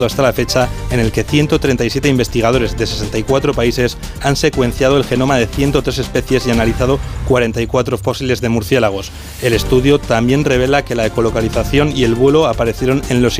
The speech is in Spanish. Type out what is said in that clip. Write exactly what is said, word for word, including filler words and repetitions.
hasta la fecha, en el que ciento treinta y siete investigadores de sesenta y cuatro países han secuenciado el genoma de ciento tres especies y analizado cuarenta y cuatro fósiles de murciélagos. El estudio también revela que la ecolocalización y el vuelo aparecieron en los